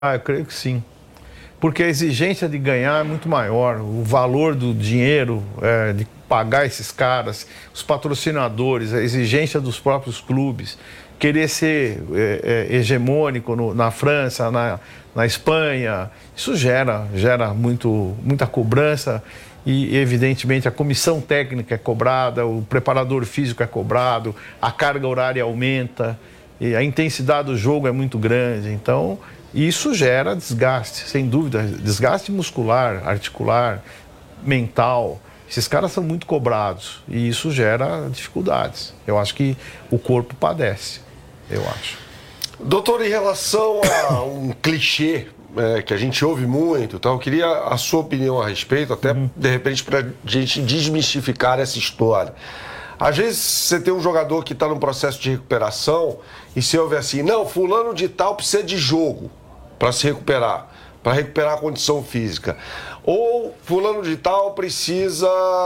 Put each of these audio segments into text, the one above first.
Eu creio que sim. Porque a exigência de ganhar é muito maior. O valor do dinheiro, de pagar esses caras, os patrocinadores, a exigência dos próprios clubes, querer ser hegemônico na França, na Espanha, isso gera muita cobrança e, evidentemente, a comissão técnica é cobrada, o preparador físico é cobrado, a carga horária aumenta, e a intensidade do jogo é muito grande. Então, isso gera desgaste, sem dúvida, desgaste muscular, articular, mental. Esses caras são muito cobrados e isso gera dificuldades. Eu acho que o corpo padece, eu acho. Doutor, em relação a um clichê que a gente ouve muito, eu queria a sua opinião a respeito, até de repente para a gente desmistificar essa história. Às vezes você tem um jogador que está num processo de recuperação e você ouve assim, não, fulano de tal precisa de jogo para se recuperar, para recuperar a condição física. Ou fulano de tal precisa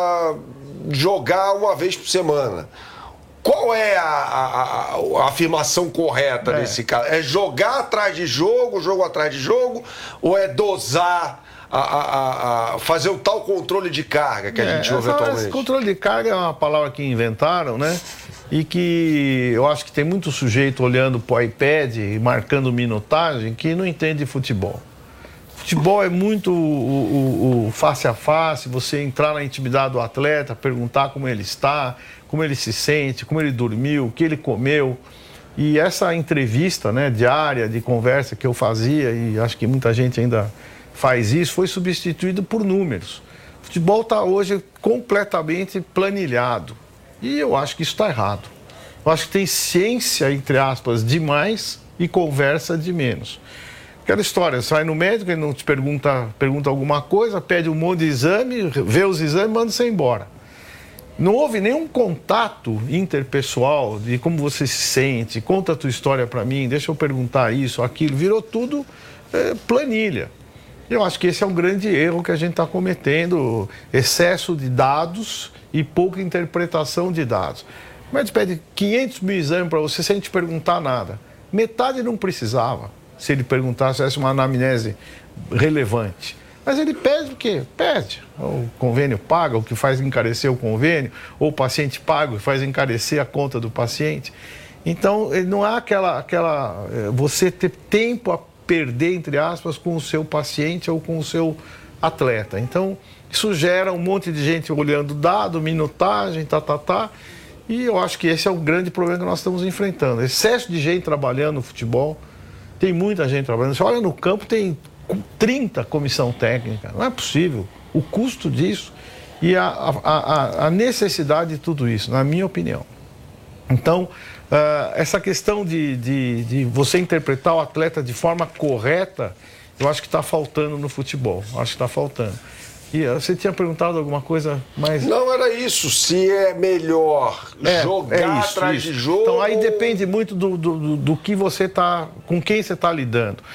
jogar uma vez por semana. Qual é a afirmação correta nesse caso? É jogar atrás de jogo, jogo atrás de jogo, ou é dosar, fazer o tal controle de carga que a gente ouve atualmente? Esse controle de carga é uma palavra que inventaram, né? E que eu acho que tem muito sujeito olhando para o iPad e marcando minutagem que não entende futebol. Futebol é muito o face a face, você entrar na intimidade do atleta, perguntar como ele está, como ele se sente, como ele dormiu, o que ele comeu. E essa entrevista, né, diária, de conversa que eu fazia, e acho que muita gente ainda faz isso, foi substituído por números. O futebol está hoje completamente planilhado. E eu acho que isso está errado. Eu acho que tem ciência, entre aspas, demais e conversa de menos. Aquela história, você vai no médico, ele não te pergunta alguma coisa, pede um monte de exame, vê os exames e manda você embora. Não houve nenhum contato interpessoal de como você se sente, conta a tua história para mim, deixa eu perguntar isso, aquilo, virou tudo planilha. Eu acho que esse é um grande erro que a gente está cometendo, excesso de dados e pouca interpretação de dados. O médico pede 500 mil exames para você sem te perguntar nada. Metade não precisava, se ele perguntasse essa uma anamnese relevante. Mas ele pede o quê? Pede. O convênio paga, o que faz encarecer o convênio, ou o paciente paga, o que faz encarecer a conta do paciente. Então, não há você ter tempo a perder, entre aspas, com o seu paciente ou com o seu atleta. Então, isso gera um monte de gente olhando dado, minutagem, e eu acho que esse é o grande problema que nós estamos enfrentando. Excesso de gente trabalhando no futebol, tem muita gente trabalhando. Você olha no campo, tem 30 comissão técnica, não é possível. O custo disso e a necessidade de tudo isso, na minha opinião. Então, essa questão de você interpretar o atleta de forma correta, eu acho que está faltando no futebol. Acho que está faltando. E você tinha perguntado alguma coisa mais... Não, era isso. Se é melhor jogar atrás de jogo... Então, aí depende muito do que você está... com quem você está lidando.